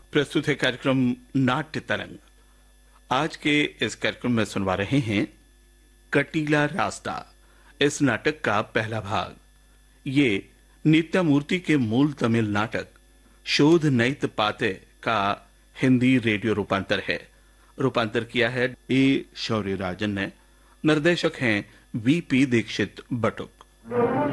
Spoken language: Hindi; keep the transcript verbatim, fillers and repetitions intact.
प्रस्तुत है कार्यक्रम नाट्य तरंग। आज के इस कार्यक्रम में सुनवा रहे हैं कटीला रास्ता, इस नाटक का पहला भाग। ये नित्यामूर्ति के मूल तमिल नाटक शोध नैत पाते का हिंदी रेडियो रूपांतर है। रूपांतर किया है ए शौर्य राजन ने। निर्देशक हैं वीपी दीक्षित बटुक।